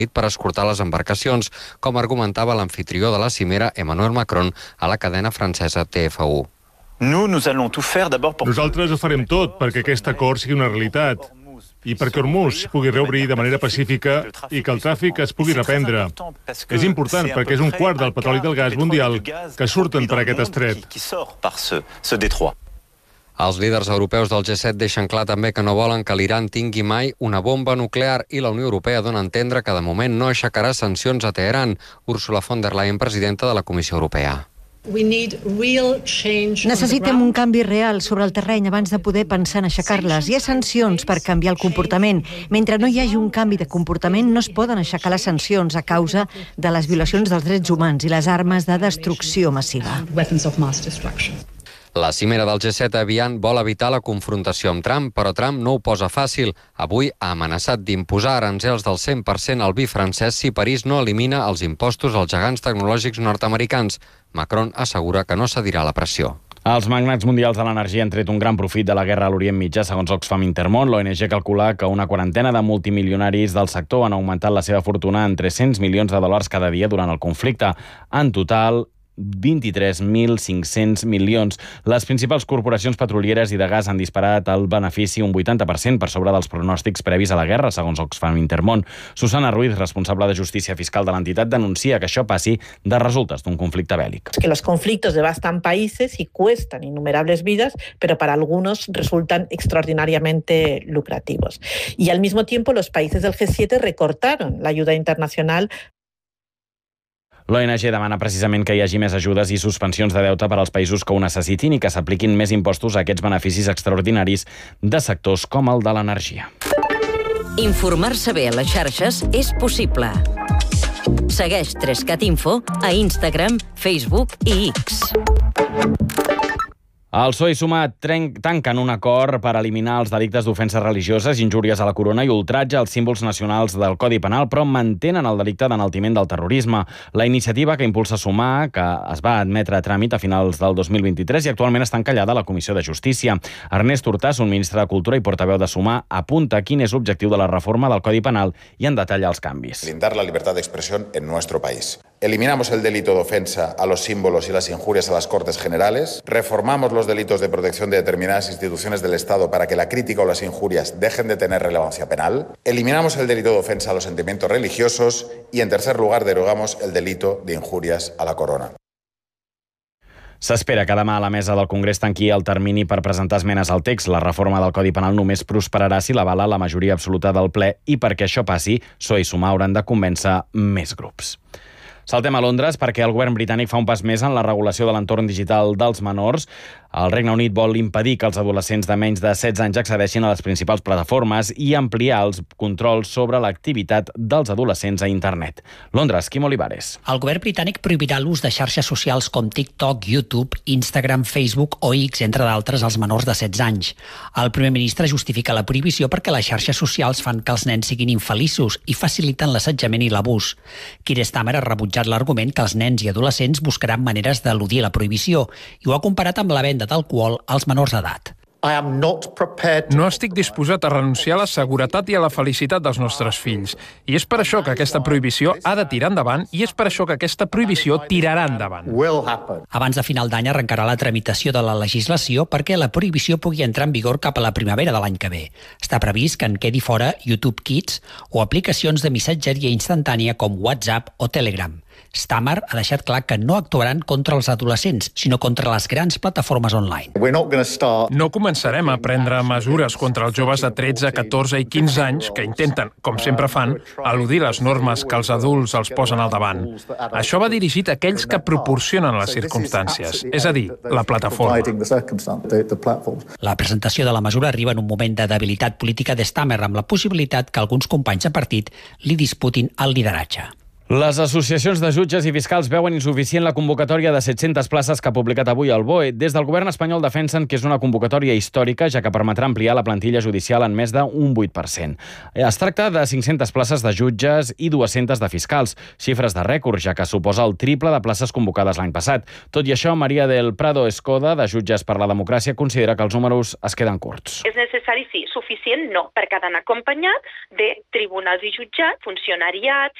per escortar les embarcacions, com argumentava l'amfitrió de la cimera Emmanuel Macron a la cadena francesa TF1. Nosaltres ho farem tot perquè aquest acord sigui una realitat i perquè Hormuz pugui reobrir de manera pacífica i que el tràfic es pugui reprendre. És important perquè és un quart del petroli i del gas mundial que surten per aquest estret. Els líders europeus del G7 deixen clar també que no volen que l'Iran tingui mai una bomba nuclear i la Unió Europea dona a entendre que de moment no aixecarà sancions a Teheran. Úrsula von der Leyen, presidenta de la Comissió Europea. Necessitem un canvi real sobre el terreny abans de poder pensar en aixecar-les. Hi ha sancions per canviar el comportament. Mentre no hi hagi un canvi de comportament, no es poden aixecar les sancions a causa de les violacions dels drets humans i les armes de destrucció massiva. La cimera del G7 aviat vol evitar la confrontació amb Trump, però Trump no ho posa fàcil. Avui ha amenaçat d'imposar aranzels del 100% al vi francès si París no elimina els impostos als gegants tecnològics nord-americans. Macron assegura que no cedirà la pressió. Els magnats mundials de l'energia han tret un gran profit de la guerra a l'Orient Mitjà, segons Oxfam Intermón. L'ONG calcula que una quarantena de multimilionaris del sector han augmentat la seva fortuna en 300 milions de dòlars cada dia durant el conflicte. En total, 23.500 milions. Les principals corporacions petrolieres i de gas han disparat el benefici un 80% per sobre dels pronòstics previs a la guerra, segons Oxfam Intermón. Susana Ruiz, responsable de Justícia Fiscal de l'entitat, denuncia que això passi de resultes d'un conflicte bèl·lic. Que los conflictos devastan países y cuestan innumerables vidas, pero para algunos resultan extraordinariamente lucrativos. Y al mismo tiempo los países del G7 recortaron la ayuda internacional. L'ONG demana precisament que hi hagi més ajudes i suspensions de deute per als països que ho necessitin i que s'apliquin més impostos a aquests beneficis extraordinaris de sectors com el de l'energia. Informar-se bé a les xarxes és possible. Segueix 3cat Info a Instagram, Facebook i X. El PSOE i Sumar tanquen un acord per eliminar els delictes d'ofenses religioses, injúries a la corona i ultratge als símbols nacionals del Codi Penal, però mantenen el delicte d'enaltiment del terrorisme. La iniciativa que impulsa Sumar, que es va admetre a tràmit a finals del 2023 i actualment està encallada a la Comissió de Justícia. Ernest Hurtàs, un ministre de Cultura i portaveu de Sumar, apunta quin és l'objectiu de la reforma del Codi Penal i en detalla els canvis. Blindar la libertad de expresión en nuestro país. Eliminamos el delito de ofensa a los símbolos y las injurias a las Cortes Generales, reformamos los delitos de protección de determinadas instituciones del Estado para que la crítica o las injurias dejen de tener relevancia penal, eliminamos el delito de ofensa a los sentimientos religiosos y, en tercer lugar, derogamos el delito de injurias a la corona. S'espera que demà a la mesa del Congrés tanqui el termini per presentar esmenes al text. La reforma del Codi Penal només prosperarà si l'avala la majoria absoluta del ple i perquè això passi, PSOE i Sumar hauran de convèncer més grups. Saltem a Londres perquè el govern britànic fa un pas més en la regulació de l'entorn digital dels menors. El Regne Unit vol impedir que els adolescents de menys de 16 anys accedeixin a les principals plataformes i ampliar els controls sobre l'activitat dels adolescents a internet. Londres, Quim Olivares. El govern britànic prohibirà l'ús de xarxes socials com TikTok, YouTube, Instagram, Facebook o X, entre d'altres, als menors de 16 anys. El primer ministre justifica la prohibició perquè les xarxes socials fan que els nens siguin infeliços i faciliten l'assetjament i l'abús. Keir Starmer ha rebutjat l'argument que els nens i adolescents buscaran maneres d'eludir la prohibició i ho ha comparat amb la venda d'alcohol als menors d'edat. No estic disposat a renunciar a la seguretat i a la felicitat dels nostres fills. I és per això que aquesta prohibició ha de tirar endavant i és per això que aquesta prohibició tirarà endavant. Abans de final d'any arrencarà la tramitació de la legislació perquè la prohibició pugui entrar en vigor cap a la primavera de l'any que ve. Està previst que en quedi fora YouTube Kids o aplicacions de missatgeria instantània com WhatsApp o Telegram. Starmer ha deixat clar que no actuaran contra els adolescents, sinó contra les grans plataformes online. No començarem a prendre mesures contra els joves de 13, 14 i 15 anys que intenten, com sempre fan, eludir les normes que els adults els posen al davant. Això va dirigit a aquells que proporcionen les circumstàncies, és a dir, la plataforma. La presentació de la mesura arriba en un moment de debilitat política de Starmer, amb la possibilitat que alguns companys de partit li disputin el lideratge. Les associacions de jutges i fiscals veuen insuficient la convocatòria de 700 places que ha publicat avui el BOE. Des del govern espanyol defensen que és una convocatòria històrica, ja que permetrà ampliar la plantilla judicial en més d'un 8%. Es tracta de 500 places de jutges i 200 de fiscals, xifres de rècord, ja que suposa el triple de places convocades l'any passat. Tot i això, Maria del Prado Escoda, de Jutges per la Democràcia, considera que els números es queden curts. És necessari, sí. Suficient, no, perquè ha d'anar acompanyat de tribunals i jutjats, funcionariats,